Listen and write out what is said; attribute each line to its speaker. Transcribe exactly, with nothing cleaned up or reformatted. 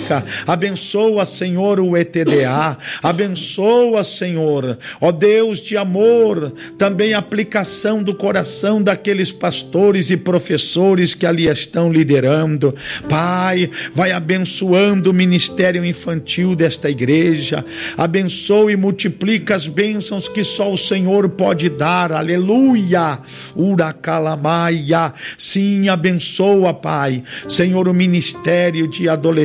Speaker 1: clínica, abençoa, Senhor, o E T D A, abençoa, Senhor, ó Deus de amor, também a aplicação do coração daqueles pastores e professores que ali estão liderando. Pai, vai abençoando o ministério infantil desta igreja, abençoa e multiplica as bênçãos que só o Senhor pode dar, aleluia, uracalamaia, sim, abençoa, Pai, Senhor, o ministério de adolescentes,